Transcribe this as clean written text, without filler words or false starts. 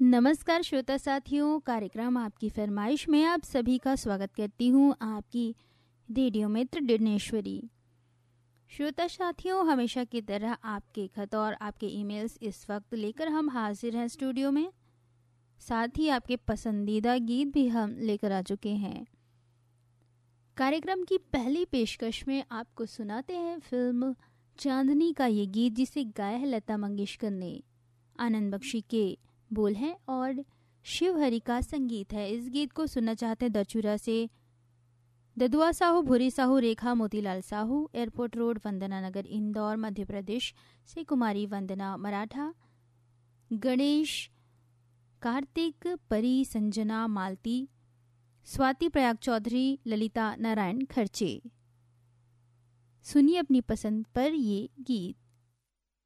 नमस्कार श्रोता साथियों, कार्यक्रम आपकी फरमाइश में आप सभी का स्वागत करती हूँ। आपकी रेडियो मित्र डिनेश्वरी। श्रोता साथियों, हमेशा की तरह आपके खत और आपके ईमेल्स इस वक्त लेकर हम हाजिर हैं स्टूडियो में। साथ ही आपके पसंदीदा गीत भी हम लेकर आ चुके हैं। कार्यक्रम की पहली पेशकश में आपको सुनाते हैं फिल्म चांदनी का ये गीत, जिसे गाया है लता मंगेशकर ने। आनंद बख्शी के बोल हैं और शिव हरि का संगीत है। इस गीत को सुनना चाहते हैं दचूरा से ददुआ साहू, भूरी साहू, रेखा, मोतीलाल साहू, एयरपोर्ट रोड, वंदना नगर, इंदौर, मध्य प्रदेश से कुमारी वंदना मराठा, गणेश, कार्तिक, परी, संजना, मालती, स्वाति प्रयाग चौधरी, ललिता नारायण खर्चे। सुनिए अपनी पसंद पर ये गीत।